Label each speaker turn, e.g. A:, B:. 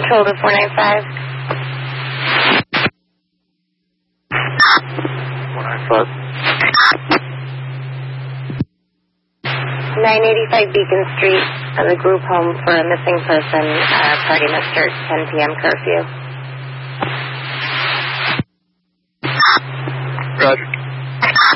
A: Control to 495.
B: 495.
A: 985 Beacon Street, the group home for a missing person, party missed 10 p.m. curfew.